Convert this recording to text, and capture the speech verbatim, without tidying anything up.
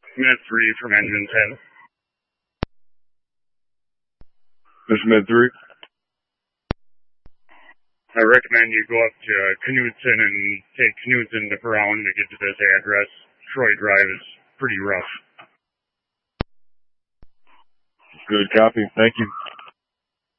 Med three from engine ten. This is Med three. I recommend you go up to Knudsen and take Knudsen to Brown to get to this address. Troy Drive is pretty rough. Good copy. Thank you.